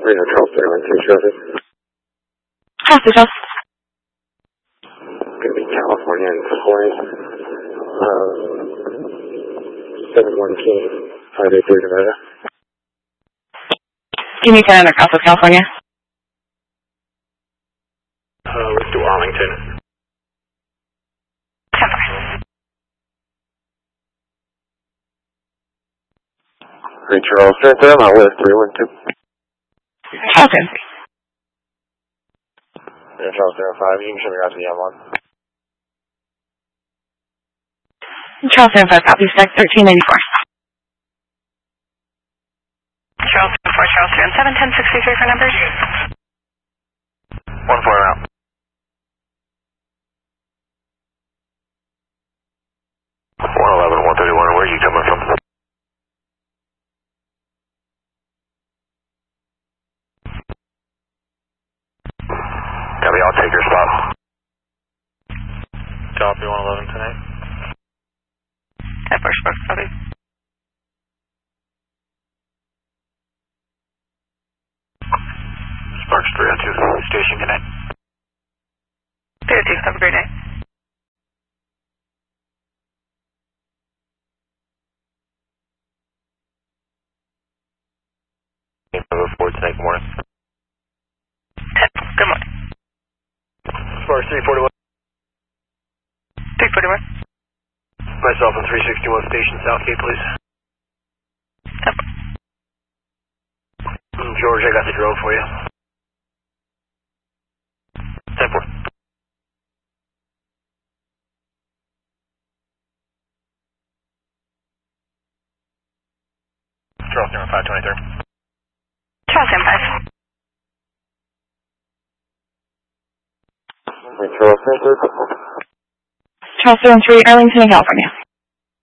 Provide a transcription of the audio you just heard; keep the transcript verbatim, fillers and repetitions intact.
Reno Charleston Airline two traffic. Copy, Charles. Going to be California and flight uh, seven one two five eight three Nevada. Give me ten under Crossville, California. Uh, let's do Arlington. ten four. Three Charleston, I'm on list three one two. Charleston. Yeah, Charleston five, you can show me out to the M one. Charleston five, copy, spec thirteen ninety-four. Charleston four, Charleston seven ten sixty-three for numbers. one four out. one eleven, one thirty-one, where are you coming from? Copy, I'll take your spot. Copy, one eleven tonight. ten four, Sparks, copy. Sparks three oh two, station connect. three oh two, have a great night. Forward tonight, good morning. ten, good morning. Sparks three forty-one. three forty-one. Myself on three sixty-one station Southgate, please. ten four. George, I got the drone for you. ten four. Charleston five twenty-three. Charleston five. Charleston three. Charleston three, Arlington, California.